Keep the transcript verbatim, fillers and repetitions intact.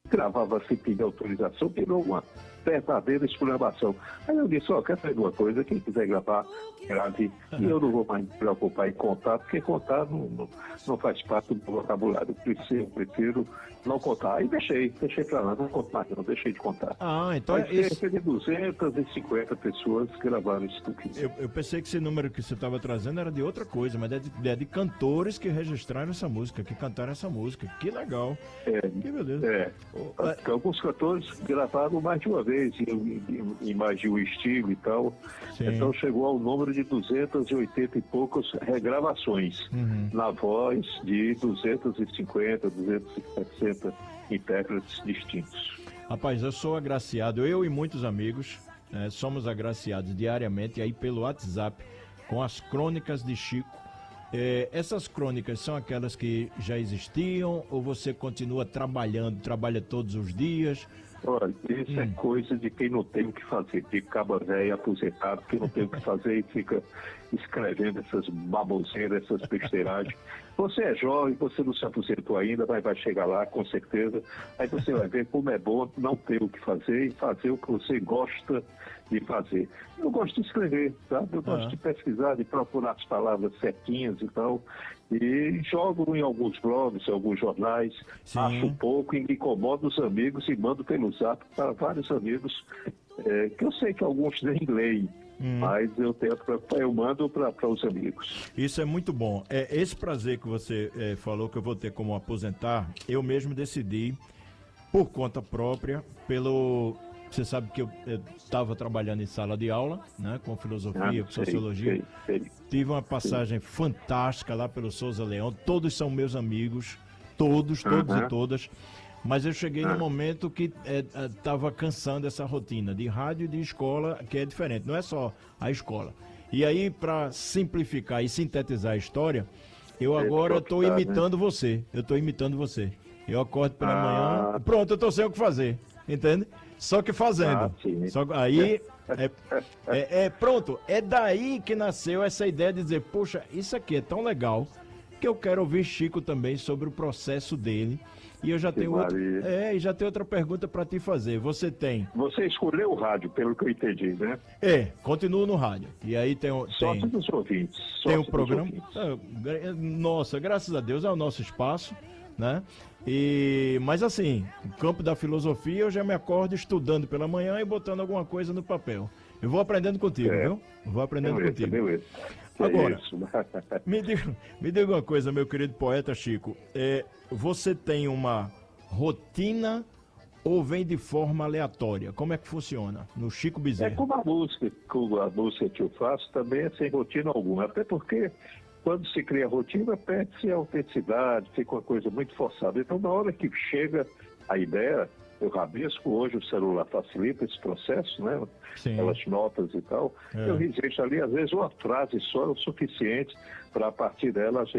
gravava sem pedir autorização, virou uma verdadeira exclamação. Aí eu disse, ó, quer saber de uma coisa, quem quiser gravar, grave, e eu não vou mais me preocupar em contar, porque contar não, não, não faz parte do meu vocabulário. Eu prefiro, eu prefiro não contar. Aí deixei, deixei pra lá, não conto mais, não deixei de contar. Ah, então Mas é esse... cerca de duzentas e cinquenta pessoas gravaram isso tudo. Eu, eu pensei que esse número que você estava trazendo era de outra coisa, mas é de, é de cantores que registraram essa música, que cantaram essa música. Que legal. É, que beleza. É. Oh, alguns cantores gravaram mais de uma vez, em, em, em mais de um estilo e tal. Sim. Então chegou ao número de duzentas e oitenta e poucas regravações, uhum. na voz de duzentas e cinquenta, duzentas e sessenta intérpretes distintos. Rapaz, eu sou agraciado, eu e muitos amigos, né, somos agraciados diariamente aí pelo WhatsApp com as crônicas de Chico. É, essas crônicas são aquelas que já existiam ou você continua trabalhando, trabalha todos os dias? Olha, isso hum. é coisa de quem não tem o que fazer, de caba velho aposentado, que não tem o que fazer e fica escrevendo essas baboseiras, essas besteiragens. Você é jovem, você não se aposentou ainda, mas vai chegar lá com certeza. Aí você vai ver como é bom não ter o que fazer e fazer o que você gosta de fazer. Eu gosto de escrever, sabe? Eu gosto ah. de pesquisar, de procurar as palavras certinhas e tal. E jogo em alguns blogs, em alguns jornais, Sim. acho pouco e me incomodo os amigos e mando pelo zap para vários amigos, é, que eu sei que alguns nem leem, hum. mas eu tento, eu mando para os amigos. Isso é muito bom. É, esse prazer que você é, falou que eu vou ter como aposentar, eu mesmo decidi, por conta própria, pelo... Você sabe que eu estava trabalhando em sala de aula, né, com filosofia, ah, com sociologia. Sei, sei, Tive uma passagem sei. fantástica lá pelo Souza Leão. Todos são meus amigos, todos, todos uh-huh. e todas. Mas eu cheguei uh-huh. num momento que estava é, cansando essa rotina de rádio e de escola, que é diferente. Não é só a escola. E aí, para simplificar e sintetizar a história, eu agora estou imitando né? você. Eu estou imitando você. Eu acordo pela ah. manhã, pronto, eu estou sem o que fazer. Entende? Só que fazendo. Ah, Só, aí, é, é, é, pronto, é daí que nasceu essa ideia de dizer, poxa, isso aqui é tão legal que eu quero ouvir Chico também sobre o processo dele. E eu já tenho outra, é, e já tenho outra pergunta para te fazer. Você tem... Você escolheu o rádio, pelo que eu entendi, né? É, continuo no rádio. E aí tem... Sorte tem, dos ouvintes. Tem o programa... Ah, nossa, graças a Deus é o nosso espaço, né? E, mas assim, no campo da filosofia eu já me acordo estudando pela manhã e botando alguma coisa no papel. Eu vou aprendendo contigo, é. viu? Vou aprendendo beleza, contigo. Beleza. Agora, é me, diga, me diga uma coisa, meu querido poeta Chico. É, você tem uma rotina ou vem de forma aleatória? Como é que funciona no Chico Bezerra? É como a música, como a música que eu faço também é sem rotina alguma, até porque quando se cria rotina, perde-se a autenticidade, fica uma coisa muito forçada. Então, na hora que chega a ideia, eu rabisco, hoje o celular facilita esse processo, né? Sim. Aquelas notas e tal. É. Eu registro ali, às vezes, uma frase só é o suficiente para, a partir dela, a gente